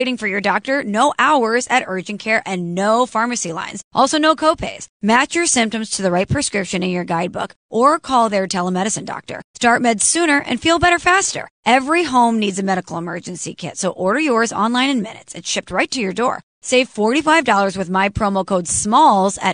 Waiting for your doctor, no hours at urgent care, and no pharmacy lines. Also, no copays. Match your symptoms to the right prescription in your guidebook or call their telemedicine doctor. Start meds sooner and feel better faster. Every home needs a medical emergency kit, so order yours online in minutes. It's shipped right to your door. Save $45 with my promo code SMALLS at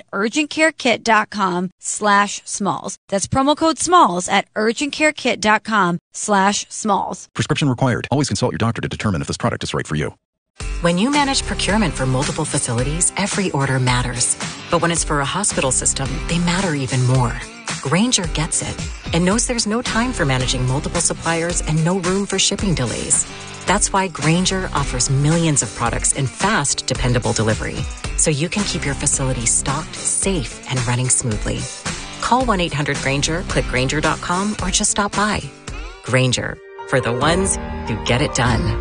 urgentcarekit.com/smalls. That's promo code SMALLS at urgentcarekit.com/smalls. Prescription required. Always consult your doctor to determine if this product is right for you. When you manage procurement for multiple facilities, every order matters. But when it's for a hospital system, they matter even more. Grainger gets it and knows there's no time for managing multiple suppliers and no room for shipping delays. That's why Grainger offers millions of products in fast, dependable delivery, so you can keep your facility stocked, safe, and running smoothly. Call 1-800-GRAINGER, click Grainger.com, or just stop by. Grainger, for the ones who get it done.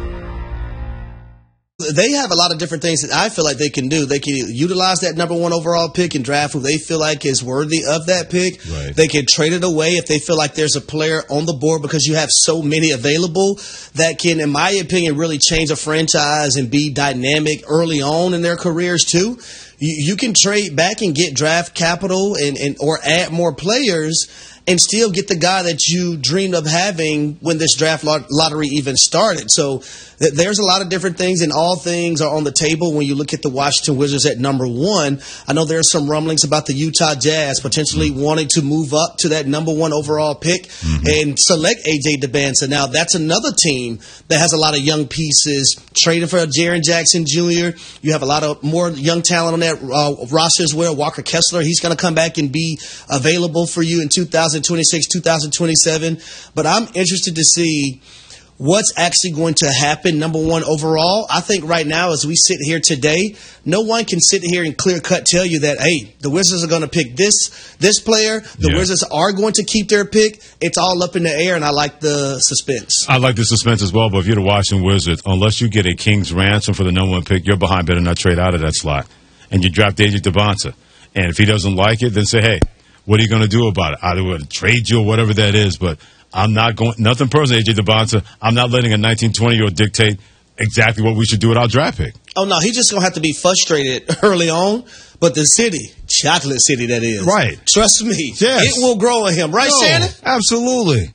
They have a lot of different things that I feel like they can do. They can utilize that number 1 overall pick and draft who they feel like is worthy of that pick. Right. They can trade it away if they feel like there's a player on the board, because you have so many available that can, in my opinion, really change a franchise and be dynamic early on in their careers too. You can trade back and get draft capital and or add more players and still get the guy that you dreamed of having when this draft lottery even started. So there's a lot of different things, and all things are on the table when you look at the Washington Wizards at number 1. I know there's some rumblings about the Utah Jazz potentially wanting to move up to that number 1 overall pick and select A.J. Dybantsa. Now, that's another team that has a lot of young pieces. Trading for Jaren Jackson Jr., you have a lot of more young talent on that roster as well. Walker Kessler, he's going to come back and be available for you in 2026, 2027. But I'm interested to see what's actually going to happen, number 1 overall. I think right now, as we sit here today, no one can sit here and clear-cut tell you that, hey, the Wizards are going to pick this player. The Wizards are going to keep their pick. It's all up in the air, and I like the suspense. I like the suspense as well, but if you're the Washington Wizards, unless you get a king's ransom for the number 1 pick, you're behind, better not trade out of that slot. And you draft A.J. Dybantsa. And if he doesn't like it, then say, hey, what are you going to do about it? Either we're going to trade you or whatever that is, but I'm not going, nothing personal, A.J. Dybantsa. I'm not letting a 19, 20-year-old dictate exactly what we should do with our draft pick. Oh, no, he's just going to have to be frustrated early on. But the city, Chocolate City that is. Right. Trust me. Yes. It will grow on him. Right, Shannon? Absolutely.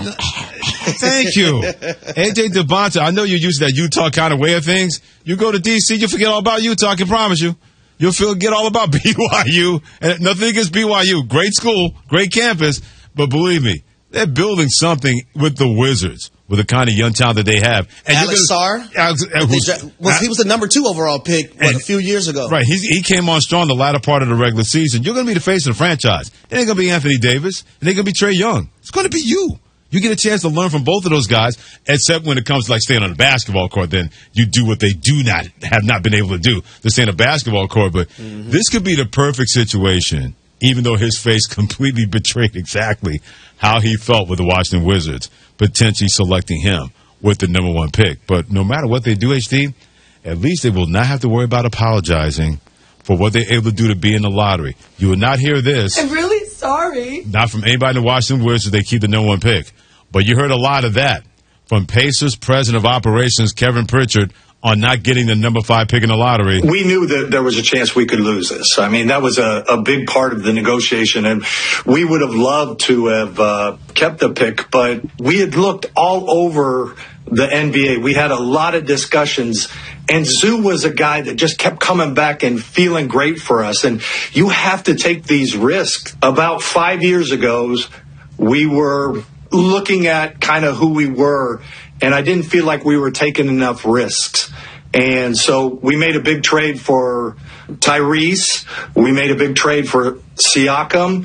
Thank you. A.J. Dybantsa, I know you're used to that Utah kind of way of things. You go to D.C., you'll forget all about Utah, I can promise you. You'll forget all about BYU. And nothing against BYU. Great school, great campus. But believe me, they're building something with the Wizards, with the kind of young talent that they have. And Alex Sarr? He was the number 2 overall pick a few years ago. Right. He came on strong the latter part of the regular season. You're going to be the face of the franchise. It ain't going to be Anthony Davis. It ain't going to be Trae Young. It's going to be you. You get a chance to learn from both of those guys, except when it comes to like staying on the basketball court, then you do what they have not been able to do, to stay on the basketball court. But this could be the perfect situation, even though his face completely betrayed exactly how he felt with the Washington Wizards, potentially selecting him with the number 1 pick. But no matter what they do, HD, at least they will not have to worry about apologizing for what they're able to do to be in the lottery. You will not hear this. I'm really sorry. Not from anybody in the Washington Wizards. They keep the number 1 pick. But you heard a lot of that from Pacers President of Operations Kevin Pritchard on not getting the number 5 pick in the lottery. We knew that there was a chance we could lose this. I mean, that was a big part of the negotiation, and we would have loved to have kept the pick, but we had looked all over the NBA. We had a lot of discussions, and Zoo was a guy that just kept coming back and feeling great for us, and you have to take these risks. About 5 years ago, we were looking at kind of who we were, and I didn't feel like we were taking enough risks. And so we made a big trade for Tyrese. We made a big trade for Siakam.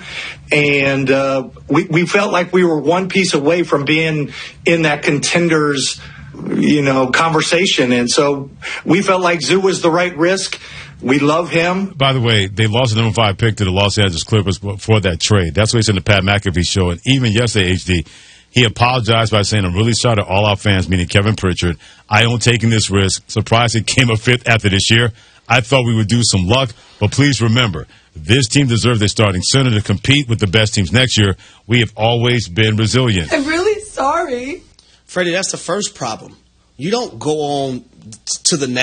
And we felt like we were one piece away from being in that contenders, conversation. And so we felt like Zoo was the right risk. We love him. By the way, they lost the number 5 pick to the Los Angeles Clippers for that trade. That's what he said in the Pat McAfee show. And even yesterday, HD, he apologized by saying, I'm really sorry to all our fans, meaning Kevin Pritchard. I own taking this risk. Surprised it came a 5th after this year. I thought we would do some luck. But please remember, this team deserves their starting center to compete with the best teams next year. We have always been resilient. I'm really sorry. Freddie, that's the first problem. You don't go on to the